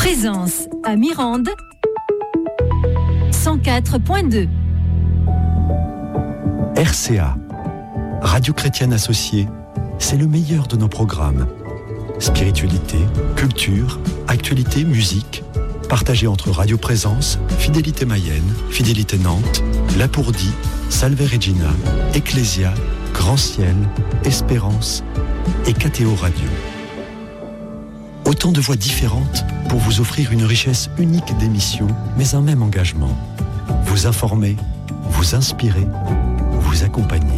Présence à Mirande, 104.2. RCA, Radio Chrétienne Associée, c'est le meilleur de nos programmes. Spiritualité, culture, actualité, musique, partagés entre Radio Présence, Fidélité Mayenne, Fidélité Nantes, Lapourdie, Salve Regina, Ecclésia, Grand Ciel, Espérance et KTO Radio. Autant de voix différentes pour vous offrir une richesse unique d'émissions, mais un même engagement. Vous informer, vous inspirer, vous accompagner.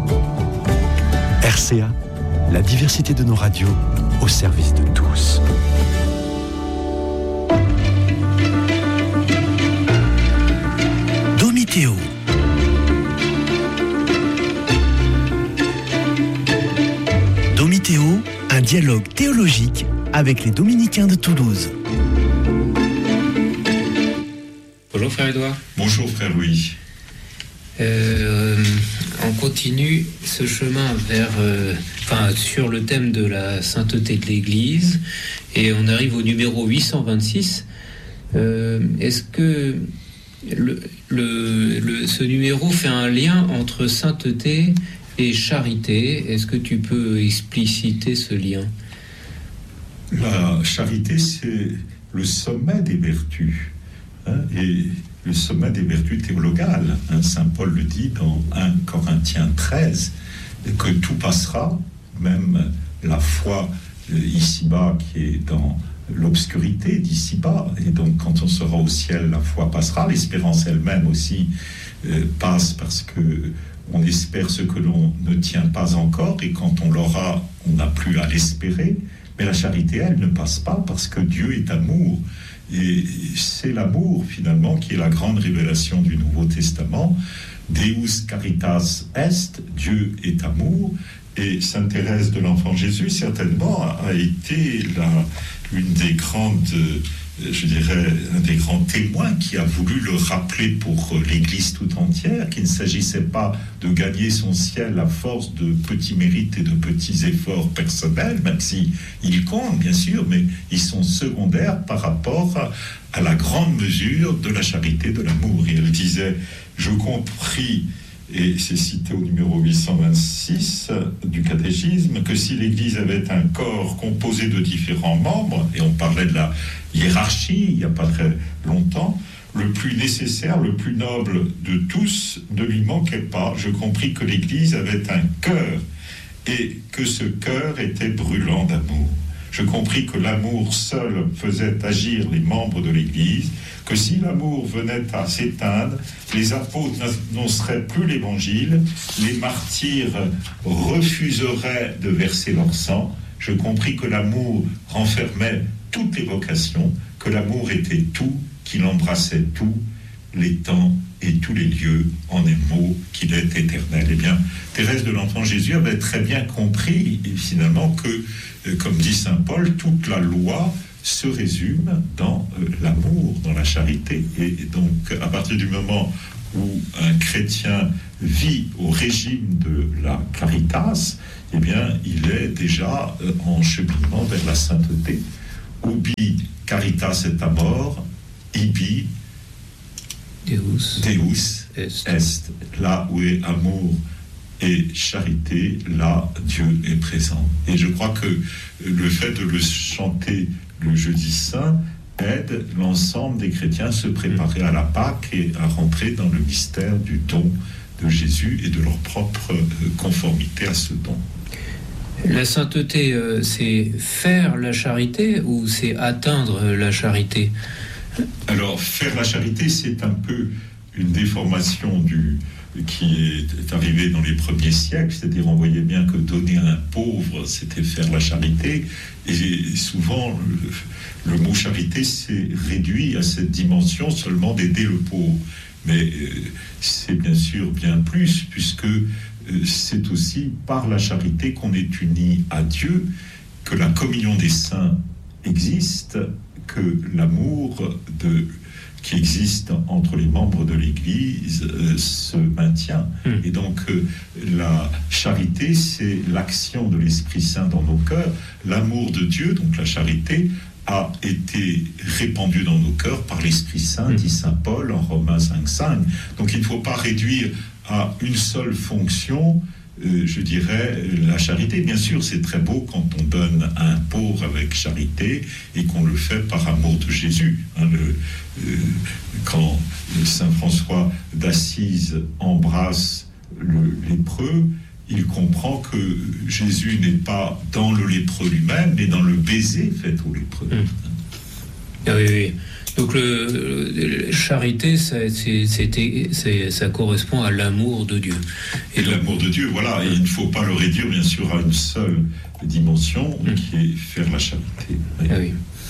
RCA, la diversité de nos radios au service de tous. Domitéo. Domitéo, un dialogue théologique avec les Dominicains de Toulouse. Bonjour frère Édouard. Bonjour frère Louis. On continue ce chemin sur le thème de la sainteté de l'Église et on arrive au numéro 826. Est-ce que ce numéro fait un lien entre sainteté et charité? Est-ce que tu peux expliciter ce lien? La charité, c'est le sommet des vertus, et le sommet des vertus théologales. Saint Paul le dit dans 1 Corinthiens 13, que tout passera, même la foi ici-bas qui est dans l'obscurité d'ici-bas. Et donc quand on sera au ciel, la foi passera. L'espérance elle-même aussi passe parce que on espère ce que l'on ne tient pas encore, et quand on l'aura, on n'a plus à l'espérer. Mais la charité, elle ne passe pas parce que Dieu est amour. Et c'est l'amour, finalement, qui est la grande révélation du Nouveau Testament. Deus caritas est, Dieu est amour. Et Sainte Thérèse de l'Enfant Jésus, certainement, a été une des grandes, un des grands témoins qui a voulu le rappeler pour l'Église tout entière, qu'il ne s'agissait pas de gagner son ciel à force de petits mérites et de petits efforts personnels, même si ils comptent, bien sûr, mais ils sont secondaires par rapport à la grande mesure de la charité, de l'amour. Et elle disait, je compris, et c'est cité au numéro 826 du catéchisme, que si l'Église avait un corps composé de différents membres, et on parlait de la hiérarchie il n'y a pas très longtemps, le plus nécessaire, le plus noble de tous ne lui manquait pas. Je compris que l'Église avait un cœur, et que ce cœur était brûlant d'amour. Je compris que l'amour seul faisait agir les membres de l'Église, que si l'amour venait à s'éteindre, les apôtres n'annonceraient plus l'Évangile, les martyrs refuseraient de verser leur sang. Je compris que l'amour renfermait toutes les vocations, que l'amour était tout, qu'il embrassait tout, les temps et tous les lieux, en un mot, qu'il est éternel. Eh bien, Thérèse de l'Enfant Jésus avait très bien compris, finalement, que, comme dit Saint Paul, toute la loi se résume dans l'amour, dans la charité. Et donc, à partir du moment où un chrétien vit au régime de la caritas, eh bien, il est déjà en cheminement vers la sainteté. Ubi caritas et amor, ibi Deus est. Là où est amour et charité, là Dieu est présent. Et je crois que le fait de le chanter le jeudi saint aide l'ensemble des chrétiens à se préparer à la Pâque et à rentrer dans le mystère du don de Jésus et de leur propre conformité à ce don. La sainteté, c'est faire la charité ou c'est atteindre la charité? Alors, faire la charité, c'est un peu une déformation qui est arrivée dans les premiers siècles, c'est-à-dire on voyait bien que donner à un pauvre, c'était faire la charité, et souvent le mot charité s'est réduit à cette dimension seulement d'aider le pauvre. Mais c'est bien sûr bien plus, puisque c'est aussi par la charité qu'on est uni à Dieu, que la communion des saints existe, que l'amour de qui existe entre les membres de l'Église se maintient. Et donc la charité, c'est l'action de l'Esprit Saint dans nos cœurs. L'amour de Dieu, donc la charité, a été répandu dans nos cœurs par l'Esprit Saint, dit Saint Paul en Romains 5,5. Donc il ne faut pas réduire à une seule fonction, je dirais, la charité. Bien sûr, c'est très beau quand on donne à un pauvre avec charité et qu'on le fait par amour de Jésus. Quand Saint François d'Assise embrasse le lépreux, il comprend que Jésus n'est pas dans le lépreux lui-même, mais dans le baiser fait au lépreux. Oui. Donc la charité, ça correspond à l'amour de Dieu. Et l'amour de Dieu, voilà. Et il ne faut pas le réduire, bien sûr, à une seule dimension, qui est faire la charité. Oui.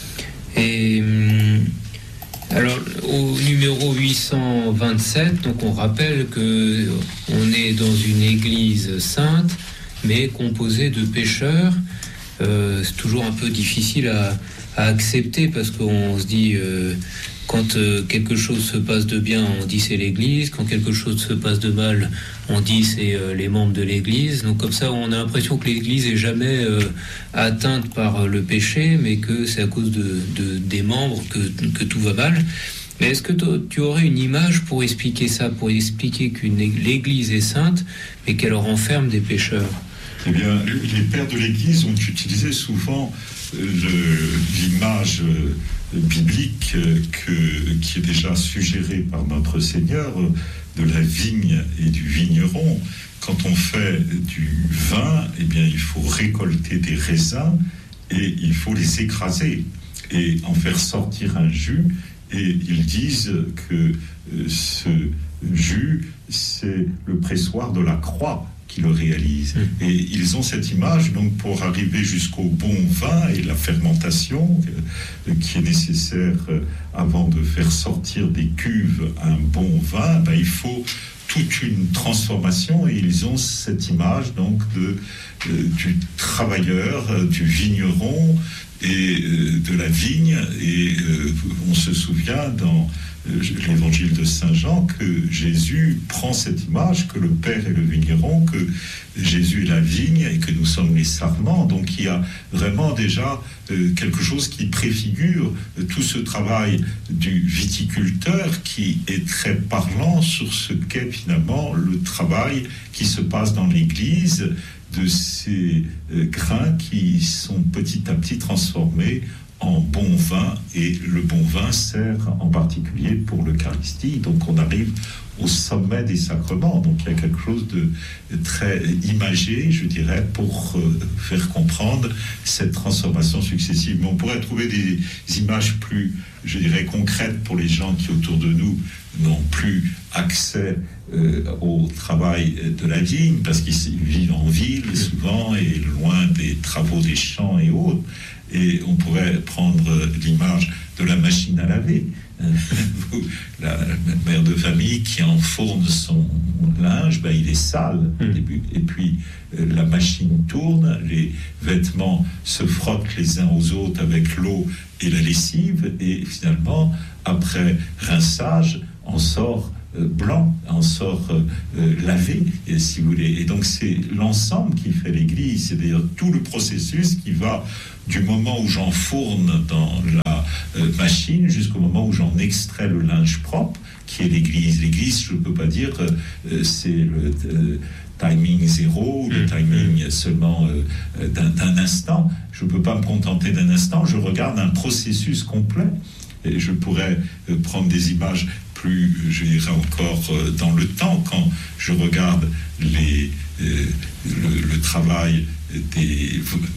Et alors, au numéro 827, donc on rappelle que on est dans une église sainte, mais composée de pécheurs. C'est toujours un peu difficile à accepter, parce qu'on se dit quand quelque chose se passe de bien, on dit c'est l'église, quand quelque chose se passe de mal, on dit c'est les membres de l'église. Donc comme ça, on a l'impression que l'église est jamais atteinte par le péché, mais que c'est à cause des membres que tout va mal. Mais est-ce que tu aurais une image pour expliquer ça, pour expliquer que l'église est sainte, mais qu'elle renferme des pécheurs? Eh bien, les pères de l'Église ont utilisé souvent l'image biblique qui est déjà suggérée par notre Seigneur de la vigne et du vigneron. Quand on fait du vin, eh bien, il faut récolter des raisins et il faut les écraser et en faire sortir un jus. Et ils disent que ce jus, c'est le pressoir de la croix qui le réalise. Et ils ont cette image, donc pour arriver jusqu'au bon vin et la fermentation qui est nécessaire avant de faire sortir des cuves un bon vin, il faut toute une transformation, et ils ont cette image donc du travailleur, du vigneron et de la vigne. Et on se souvient dans l'évangile de Saint Jean que Jésus prend cette image, que le Père est le vigneron, que Jésus est la vigne et que nous sommes les sarments. Donc il y a vraiment déjà quelque chose qui préfigure tout ce travail du viticulteur, qui est très parlant sur ce qu'est finalement le travail qui se passe dans l'Église, de ces grains qui sont petit à petit transformés en bon vin, et le bon vin sert en particulier pour l'Eucharistie. Donc on arrive au sommet des sacrements. Donc il y a quelque chose de très imagé, je dirais, pour faire comprendre cette transformation successive. Mais on pourrait trouver des images plus, je dirais, concrètes pour les gens qui autour de nous n'ont plus accès au travail de la vigne, parce qu'ils vivent en ville souvent et loin des travaux des champs et autres. Et on pourrait prendre l'image de la machine à laver. La mère de famille qui enfourne son linge, il est sale au début. Et puis la machine tourne, les vêtements se frottent les uns aux autres avec l'eau et la lessive. Et finalement, après rinçage, on sort blanc, on sort lavé, si vous voulez. Et donc c'est l'ensemble qui fait l'Église. C'est d'ailleurs tout le processus qui va du moment où j'enfourne dans la machine jusqu'au moment où j'en extrais le linge propre, qui est l'Église. L'Église, je ne peux pas dire c'est le timing zéro, le timing seulement d'un instant. Je ne peux pas me contenter d'un instant, je regarde un processus complet. Et je pourrais prendre des images plus, je dirais encore, dans le temps, quand je regarde le travail de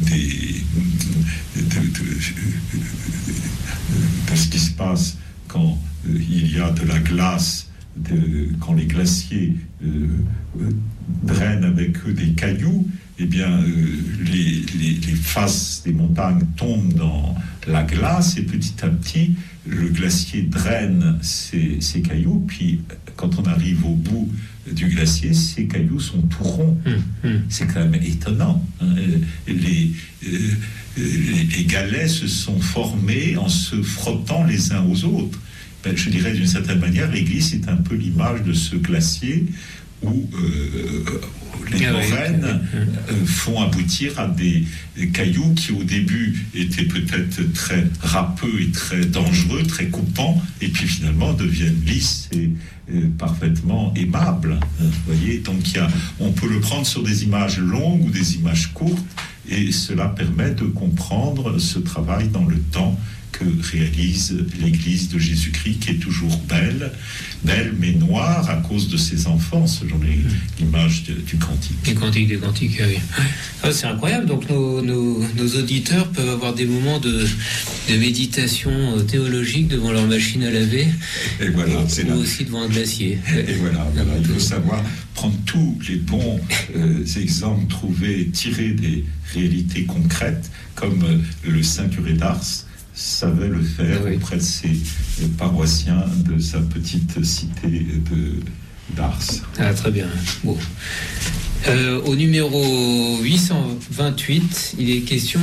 ce qui se passe quand il y a de la glace, quand les glaciers drainent avec eux des cailloux. Eh bien, les faces des montagnes tombent dans la glace, et petit à petit, le glacier draine ces cailloux. Puis, quand on arrive au bout du glacier, ces cailloux sont tout ronds. C'est quand même étonnant. Les galets se sont formés en se frottant les uns aux autres. je dirais d'une certaine manière, l'Église est un peu l'image de ce glacier où les moraines font aboutir à des cailloux qui au début étaient peut-être très râpeux et très dangereux, très coupants, et puis finalement deviennent lisses et parfaitement aimables. Vous voyez, donc on peut le prendre sur des images longues ou des images courtes, et cela permet de comprendre ce travail dans le temps que réalise l'Église de Jésus-Christ, qui est toujours belle mais noire à cause de ses enfants, selon l'image du cantique. Les cantiques des cantiques, oui. Ah, c'est incroyable, donc nos auditeurs peuvent avoir des moments de méditation théologique devant leur machine à laver, et voilà, ou aussi devant un glacier. Et voilà, il faut savoir prendre tous les bons exemples trouvés, tirés des réalités concrètes, comme le Saint curé d'Ars savait le faire auprès de ses paroissiens de sa petite cité d'Ars. Ah, très bien. Bon. Au numéro 828, il est question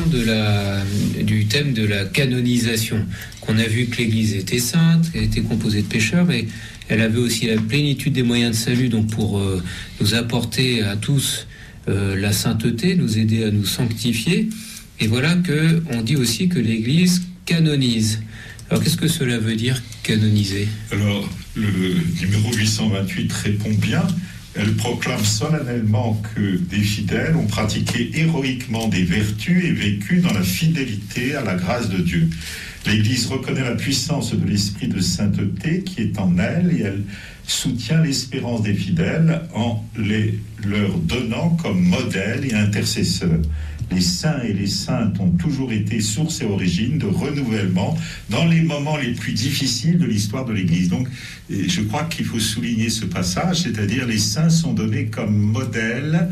du thème de la canonisation. Qu'on a vu que l'Église était sainte, qu'elle était composée de pécheurs, mais elle avait aussi la plénitude des moyens de salut, donc pour nous apporter à tous la sainteté, nous aider à nous sanctifier. Et voilà qu'on dit aussi que l'Église canonise. Alors, qu'est-ce que cela veut dire, canoniser ? Alors, le numéro 828 répond bien. Elle proclame solennellement que des fidèles ont pratiqué héroïquement des vertus et vécu dans la fidélité à la grâce de Dieu. L'Église reconnaît la puissance de l'esprit de sainteté qui est en elle, et elle soutient l'espérance des fidèles en leur donnant comme modèle et intercesseur. Les saints et les saintes ont toujours été source et origine de renouvellement dans les moments les plus difficiles de l'histoire de l'Église. Donc, je crois qu'il faut souligner ce passage, c'est-à-dire les saints sont donnés comme modèle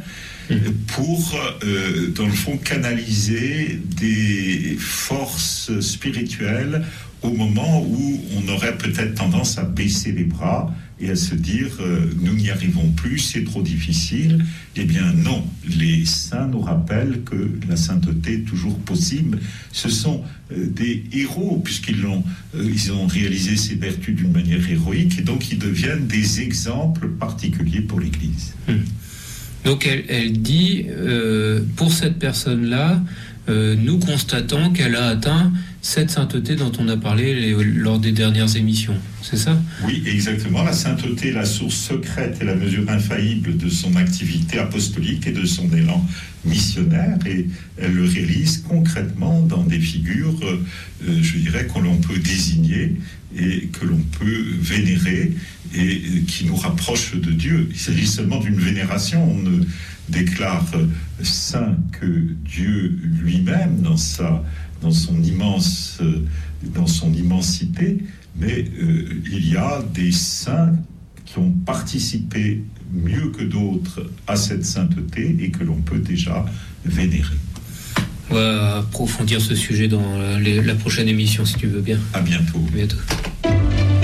pour, dans le fond, canaliser des forces spirituelles au moment où on aurait peut-être tendance à baisser les bras et à se dire nous n'y arrivons plus, c'est trop difficile. Eh bien non, les saints nous rappellent que la sainteté est toujours possible. Ce sont des héros, puisqu'ils ils ont réalisé ces vertus d'une manière héroïque, et donc ils deviennent des exemples particuliers pour l'Église. Donc elle dit, pour cette personne-là, nous constatons qu'elle a atteint cette sainteté dont on a parlé lors des dernières émissions, c'est ça ? Oui, exactement. La sainteté est la source secrète et la mesure infaillible de son activité apostolique et de son élan missionnaire, et elle le réalise concrètement dans des figures, je dirais, que l'on peut désigner et que l'on peut vénérer et qui nous rapprochent de Dieu. Il s'agit seulement d'une vénération. On ne déclare saint que Dieu lui-même dans son immensité, mais il y a des saints qui ont participé mieux que d'autres à cette sainteté et que l'on peut déjà vénérer. On va approfondir ce sujet dans la prochaine émission, si tu veux bien. À bientôt. À bientôt.